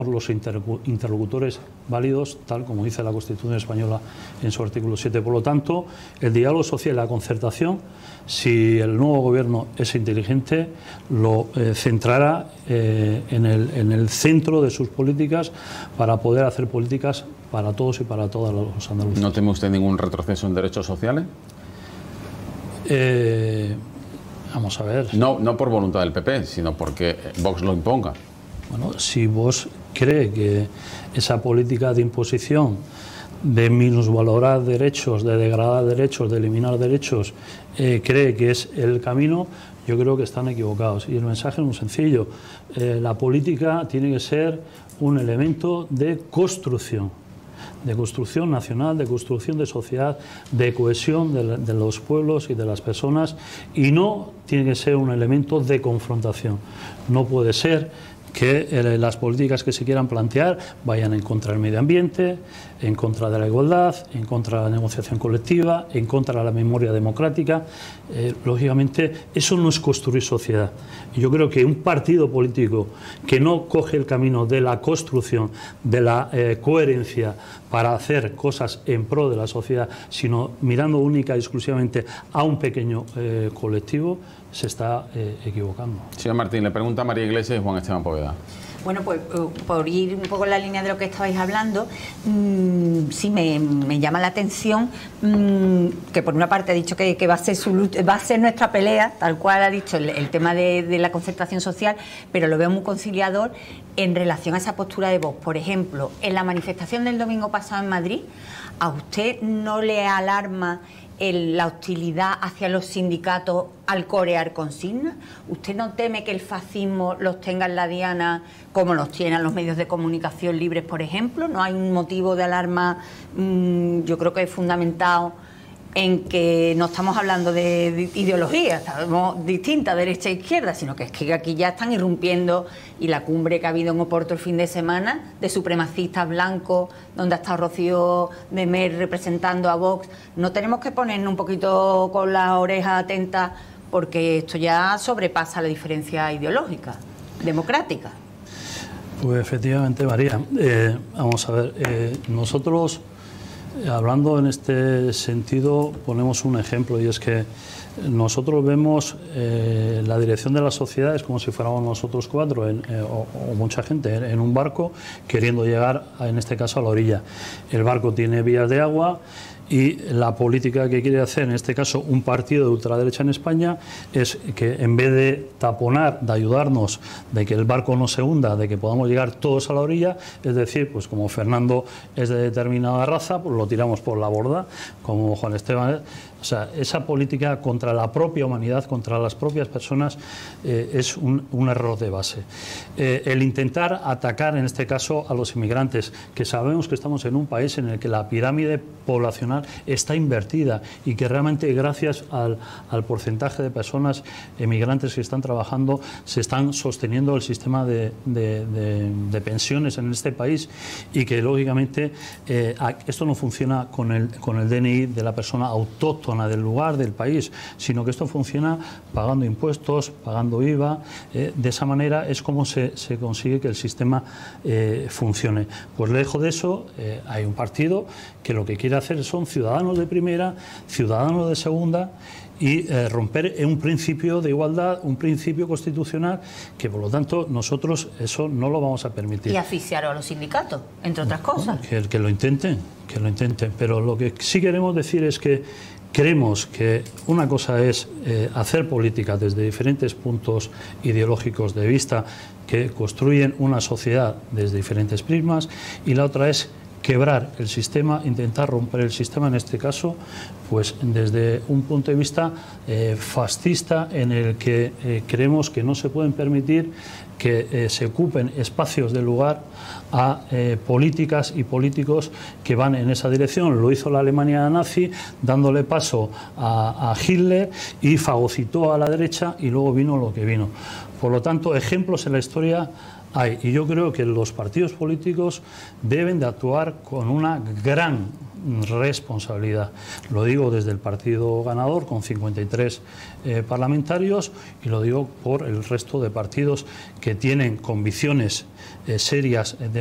los interlocutores válidos, tal como dice la Constitución española en su artículo 7. Por lo tanto, el diálogo social y la concertación, si el nuevo gobierno es inteligente, lo centrará en el centro de sus políticas para poder hacer políticas para todos y para todas los andaluces. ¿No teme usted ningún retroceso en derechos sociales? Vamos a ver. No por voluntad del PP, sino porque Vox lo imponga. Bueno, si Vox cree que esa política de imposición, de minusvalorar derechos, de degradar derechos, de eliminar derechos, cree que es el camino, yo creo que están equivocados. Y el mensaje es muy sencillo. La política tiene que ser un elemento de construcción nacional, de construcción de sociedad, de cohesión de los pueblos y de las personas, y no tiene que ser un elemento de confrontación. No puede ser que las políticas que se quieran plantear vayan en contra del medio ambiente, en contra de la igualdad, en contra de la negociación colectiva, en contra de la memoria democrática. Lógicamente, eso no es construir sociedad. Yo creo que un partido político que no coge el camino de la construcción, de la coherencia para hacer cosas en pro de la sociedad, sino mirando única y exclusivamente a un pequeño colectivo, se está equivocando. Señor Martín, le pregunta a María Iglesias y Juan Esteban Poveda. Bueno, pues por ir un poco en la línea de lo que estabais hablando, sí me llama la atención que por una parte ha dicho que va a ser nuestra pelea, tal cual ha dicho el tema de la concertación social, pero lo veo muy conciliador en relación a esa postura de Vox. Por ejemplo, en la manifestación del domingo pasado en Madrid, ¿a usted no le alarma la hostilidad hacia los sindicatos al corear consignas? ¿Usted no teme que el fascismo los tenga en la diana como los tienen los medios de comunicación libres, por ejemplo? ¿No hay un motivo de alarma, yo creo que es fundamentado, en que no estamos hablando de ideologías distintas, derecha e izquierda, sino que es que aquí ya están irrumpiendo, y la cumbre que ha habido en Oporto el fin de semana de supremacistas blancos, donde ha estado Rocío de Mer representando a Vox? ¿No tenemos que ponernos un poquito con las orejas atentas, porque esto ya sobrepasa la diferencia ideológica, democrática? Pues efectivamente, María, vamos a ver, nosotros, hablando en este sentido, ponemos un ejemplo, y es que nosotros vemos la dirección de la sociedad es como si fuéramos nosotros cuatro o mucha gente en un barco queriendo llegar, en este caso, a la orilla. El barco tiene vías de agua, y la política que quiere hacer, en este caso, un partido de ultraderecha en España, es que en vez de taponar, de ayudarnos, de que el barco no se hunda, de que podamos llegar todos a la orilla, es decir, pues como Fernando es de determinada raza, pues lo tiramos por la borda, como Juan Esteban. O sea, esa política contra la propia humanidad, contra las propias personas, es un error de base. El intentar atacar, en este caso, a los inmigrantes, que sabemos que estamos en un país en el que la pirámide poblacional está invertida, y que realmente, gracias al porcentaje de personas emigrantes que están trabajando, se están sosteniendo el sistema de pensiones en este país, y que lógicamente esto no funciona con el DNI de la persona autóctona del lugar, del país, sino que esto funciona pagando impuestos, pagando IVA. De esa manera es como se consigue que el sistema funcione. Pues lejos de eso, hay un partido que lo que quiere hacer son ciudadanos de primera, ciudadanos de segunda, y romper un principio de igualdad, un principio constitucional, que por lo tanto nosotros eso no lo vamos a permitir. Y asfixiar a los sindicatos, entre otras cosas. Bueno, que lo intenten, pero lo que sí queremos decir es que creemos que una cosa es hacer política desde diferentes puntos ideológicos de vista que construyen una sociedad desde diferentes prismas, y la otra es quebrar el sistema, intentar romper el sistema, en este caso, pues desde un punto de vista fascista, en el que creemos que no se pueden permitir que se ocupen espacios de lugar a políticas y políticos que van en esa dirección. Lo hizo la Alemania nazi, dándole paso a Hitler, y fagocitó a la derecha, y luego vino lo que vino. Por lo tanto, ejemplos en la historia hay. Y yo creo que los partidos políticos deben de actuar con una gran responsabilidad. Lo digo desde el partido ganador, con 53 parlamentarios, y lo digo por el resto de partidos que tienen convicciones serias